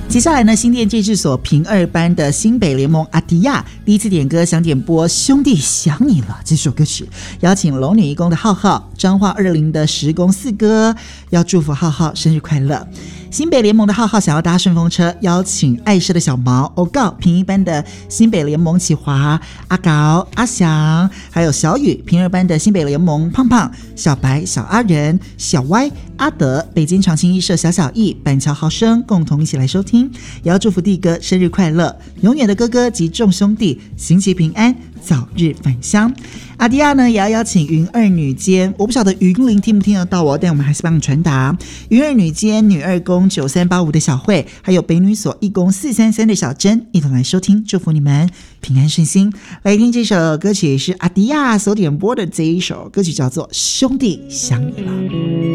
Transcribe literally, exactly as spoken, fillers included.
接下来呢，新店戒治所平二班的新北联盟阿迪亚第一次点歌，想点播《兄弟想你了》这首歌曲，邀请龙女一公的浩浩、彰化二零的十公四哥，要祝福浩浩生日快乐。新北联盟的浩浩想要搭顺风车，邀请爱社的小毛、欧告、平一班的新北联盟启华、阿高、阿翔，还有小雨，平二班的新北联盟胖胖、小白、小阿仁、小歪、阿德，北京长青一社小小艺、板桥豪生，共同一起来收听，也要祝福弟哥生日快乐，永远的哥哥及众兄弟行其平安，早日返乡。阿迪亚呢也要邀请云二女监，我不晓得云林听不听得到哦，但我们还是帮你传达。云二女监女二公九三八五的小慧，还有北女所一公四三三的小珍，一同来收听，祝福你们平安顺心。来听这首歌曲是阿迪亚所点播的这一首歌曲，叫做《兄弟想你了》。